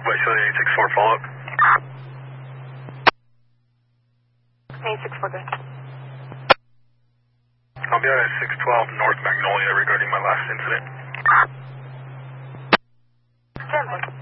Wait, so 864 follow-up. 864, good. I'll be out at 612 North Magnolia regarding my last incident. 10,